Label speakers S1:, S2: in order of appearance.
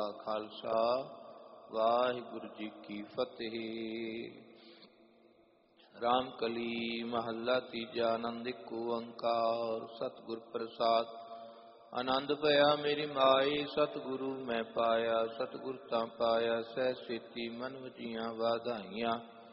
S1: ਖਾਲਸਾ ਵਾਹਿਗੁਰੂ ਜੀ ਕੀ ਫਤਿਹ। ਰਾਮ ਕਲੀ ਮਹੱਲਾ ਤੀਜਾ। ਆਨੰਦ ਇੱਕ ਓੰਕਾਰ ਸਤਿਗੁਰ ਪ੍ਰਸਾਦ। ਆਨੰਦ ਭਇਆ ਮੇਰੀ ਮਾਈ ਸਤਿਗੁਰੂ ਮੈਂ ਪਾਇਆ, ਸਤਿਗੁਰ ਤਾਂ ਪਾਇਆ ਸਹਿ ਸੇਤੀ ਮਨ ਵਜੀਆਂ ਵਾਧਾਈਆਂ।